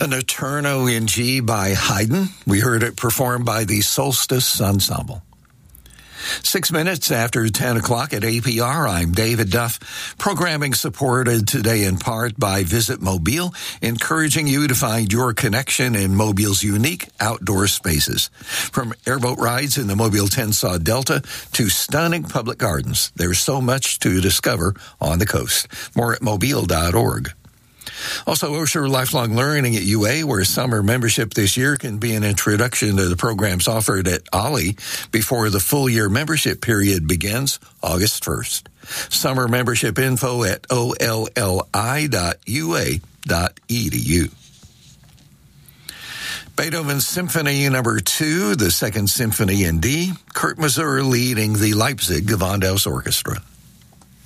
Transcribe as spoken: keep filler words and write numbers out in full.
An Eterno in G by Haydn. We heard it performed by the Solstice Ensemble. Six minutes after ten o'clock at A P R, I'm David Duff. Programming supported today in part by Visit Mobile, encouraging you to find your connection in Mobile's unique outdoor spaces. From airboat rides in the Mobile Tensaw Delta to stunning public gardens, there's so much to discover on the coast. More at mobile dot org. Also, Osher Lifelong Learning at U A, where summer membership this year can be an introduction to the programs offered at Ollie before the full year membership period begins August first. Summer membership info at O L L I dot U A dot E D U. Beethoven's Symphony Number Two, the Second Symphony in D, Kurt Masur leading the Leipzig Gewandhaus Orchestra.